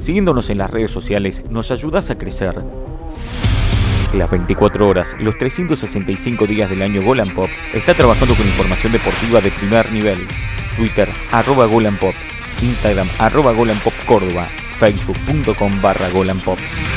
Siguiéndonos en las redes sociales nos ayudas a crecer. Las 24 horas, los 365 días del año Golan Pop está trabajando con información deportiva de primer nivel. Twitter, @Golan Pop, Instagram, @Golan Pop Córdoba, Facebook.com/Golan Pop.